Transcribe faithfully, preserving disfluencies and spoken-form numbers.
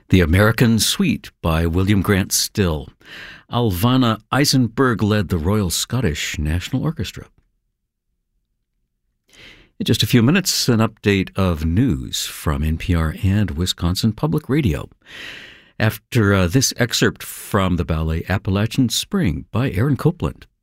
The American Suite by William Grant Still. Alvana Eisenberg led the Royal Scottish National Orchestra. In just a few minutes, an update of news from N P R and Wisconsin Public Radio. After uh, this excerpt from the ballet Appalachian Spring by Aaron Copland.